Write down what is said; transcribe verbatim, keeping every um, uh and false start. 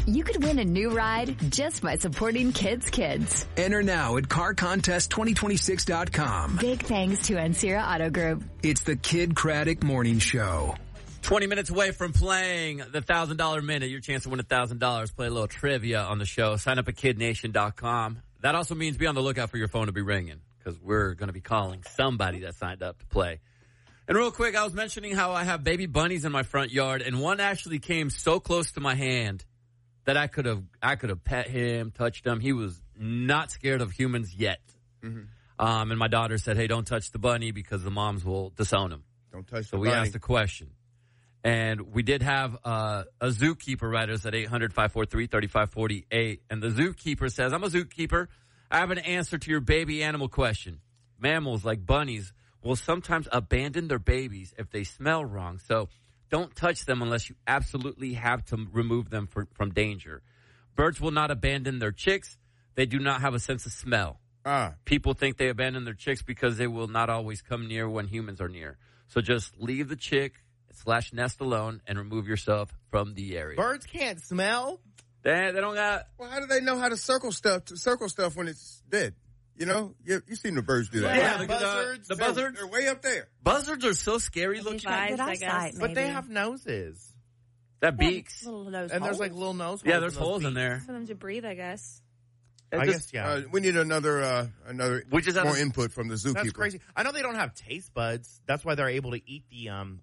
You could win a new ride just by supporting Kids Kids. Enter now at car contest twenty twenty-six dot com. Big thanks to Ancira Auto Group. It's the Kid Craddock Morning Show. twenty minutes away from playing the one thousand dollars minute. Your chance to win one thousand dollars. Play a little trivia on the show. Sign up at kid nation dot com. That also means be on the lookout for your phone to be ringing because we're going to be calling somebody that signed up to play. And real quick, I was mentioning how I have baby bunnies in my front yard, and one actually came so close to my hand that I could have I could have pet him, touched him. He was not scared of humans yet. Mm-hmm. Um, and my daughter said, hey, don't touch the bunny because the moms will disown him. Don't touch so the bunny. So we asked the question. And we did have uh, a zookeeper write us at eight hundred, five four three, three five four eight. And the zookeeper says, I'm a zookeeper. I have an answer to your baby animal question. Mammals like bunnies will sometimes abandon their babies if they smell wrong. So don't touch them unless you absolutely have to remove them for, from danger. Birds will not abandon their chicks. They do not have a sense of smell. Ah. People think they abandon their chicks because they will not always come near when humans are near. So just leave the chick slash nest alone and remove yourself from the area. Birds can't smell? They, they don't got... Well, how do they know how to circle stuff to circle stuff when it's dead? You know, you, you've seen the birds do that. Yeah, right? the buzzards. The, the they're, buzzards. They're way up there. Buzzards are so scary looking. Eyes, I guess. But they have noses. That beaks. Little nose and holes. there's like little nose holes. Yeah, there's holes in beaks. there. For them to breathe, I guess. I just, guess, yeah. Uh, we need another, uh, another we just more a, input from the zookeeper. That's crazy. I know they don't have taste buds. That's why they're able to eat the um